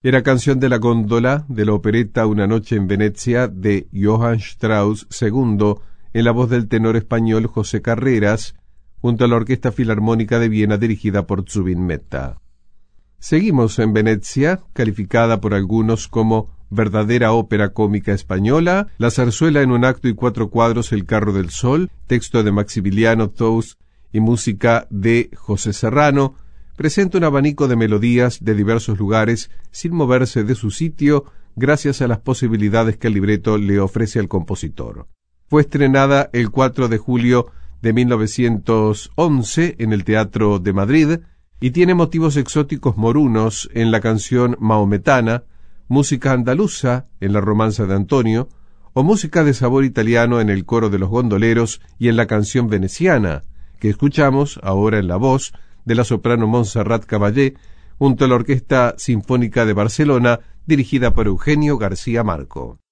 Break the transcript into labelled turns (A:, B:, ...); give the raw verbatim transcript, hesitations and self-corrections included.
A: Era Canción de la Góndola, de la opereta Una noche en Venecia, de Johann Strauss segundo, en la voz del tenor español José Carreras, junto a la Orquesta Filarmónica de Viena dirigida por Zubin Mehta. Seguimos en Venecia, calificada por algunos como verdadera ópera cómica española, la zarzuela en un acto y cuatro cuadros El carro del sol, texto de Maximiliano Thous y música de José Serrano, presenta un abanico de melodías de diversos lugares sin moverse de su sitio gracias a las posibilidades que el libreto le ofrece al compositor. Fue estrenada el cuatro de julio de mil novecientos once en el Teatro de Madrid y tiene motivos exóticos morunos en la canción maometana, música andaluza en la romanza de Antonio, o música de sabor italiano en el coro de los gondoleros y en la canción veneciana, que escuchamos ahora en la voz de la soprano Montserrat Caballé, junto a la Orquesta Sinfónica de Barcelona, dirigida por Eugenio García Marco.